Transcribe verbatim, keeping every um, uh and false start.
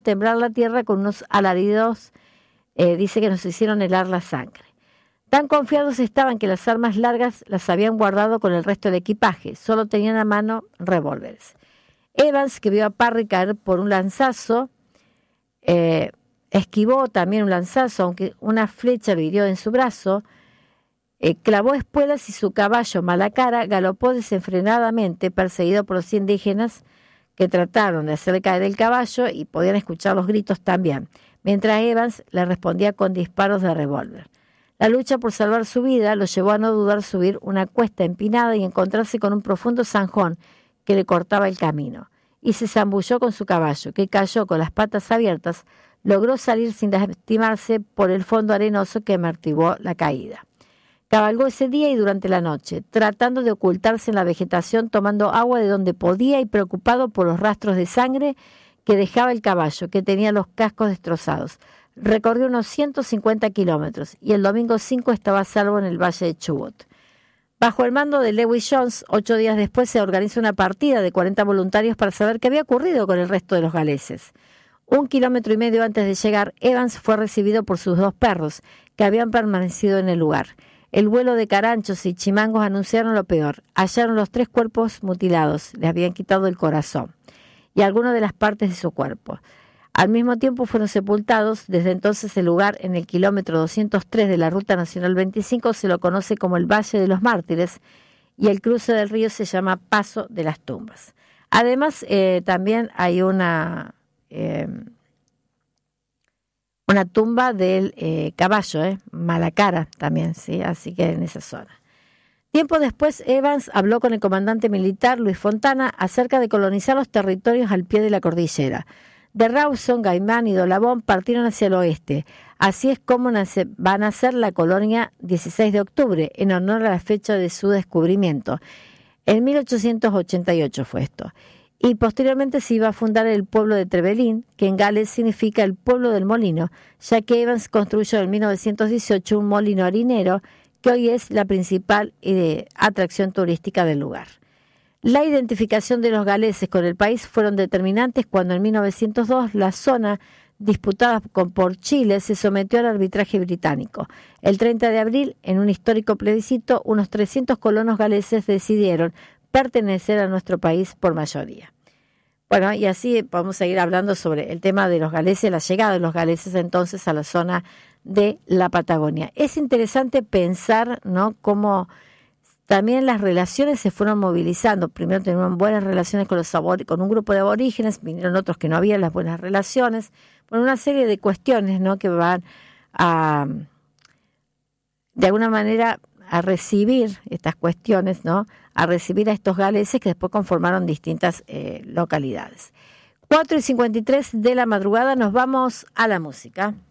temblar la tierra con unos alaridos, eh, dice que nos hicieron helar la sangre. Tan confiados estaban que las armas largas las habían guardado con el resto del equipaje, solo tenían a mano revólveres. Evans, que vio a Parry caer por un lanzazo, eh, esquivó también un lanzazo, aunque una flecha lo hirió en su brazo, eh, clavó espuelas y su caballo Malacara galopó desenfrenadamente, perseguido por los indígenas que trataron de hacerle caer el caballo y podían escuchar los gritos también, mientras Evans le respondía con disparos de revólver. La lucha por salvar su vida lo llevó a no dudar subir una cuesta empinada y encontrarse con un profundo zanjón que le cortaba el camino, y se zambulló con su caballo, que cayó con las patas abiertas, logró salir sin lastimarse por el fondo arenoso que amortiguó la caída. Cabalgó ese día y durante la noche, tratando de ocultarse en la vegetación, tomando agua de donde podía y preocupado por los rastros de sangre que dejaba el caballo, que tenía los cascos destrozados. Recorrió unos ciento cincuenta kilómetros y el domingo cinco estaba a salvo en el valle de Chubut. Bajo el mando de Lewis Jones, ocho días después se organiza una partida de cuarenta voluntarios para saber qué había ocurrido con el resto de los galeses. Un kilómetro y medio antes de llegar, Evans fue recibido por sus dos perros, que habían permanecido en el lugar. El vuelo de caranchos y chimangos anunciaron lo peor. Hallaron los tres cuerpos mutilados, les habían quitado el corazón y algunas de las partes de su cuerpo. Al mismo tiempo fueron sepultados. Desde entonces el lugar, en el kilómetro doscientos tres de la Ruta Nacional veinticinco, se lo conoce como el Valle de los Mártires y el cruce del río se llama Paso de las Tumbas. Además, eh, también hay una, eh, una tumba del eh, caballo, eh, Malacara también, ¿sí? Así que en esa zona. Tiempo después, Evans habló con el comandante militar Luis Fontana acerca de colonizar los territorios al pie de la cordillera. De Rawson, Gaimán y Dolabón partieron hacia el oeste. Así es como nace, va a nacer la colonia dieciséis de octubre, en honor a la fecha de su descubrimiento. En mil ochocientos ochenta y ocho fue esto. Y posteriormente se iba a fundar el pueblo de Trevelin, que en Gales significa el pueblo del molino, ya que Evans construyó en mil novecientos dieciocho un molino harinero, que hoy es la principal eh, atracción turística del lugar. La identificación de los galeses con el país fueron determinantes cuando en mil novecientos dos la zona disputada con, por Chile se sometió al arbitraje británico. El treinta de abril, en un histórico plebiscito, unos trescientos colonos galeses decidieron pertenecer a nuestro país por mayoría. Bueno, y así podemos seguir hablando sobre el tema de los galeses, la llegada de los galeses entonces a la zona de la Patagonia. Es interesante pensar, ¿no?, cómo también las relaciones se fueron movilizando. Primero tenían buenas relaciones con los abor- con un grupo de aborígenes, vinieron otros que no habían las buenas relaciones, bueno, una serie de cuestiones, ¿no?, que van a, de alguna manera, a recibir estas cuestiones, ¿no?, a recibir a estos galeses que después conformaron distintas eh, localidades. cuatro y cincuenta y tres de la madrugada, nos vamos a la música.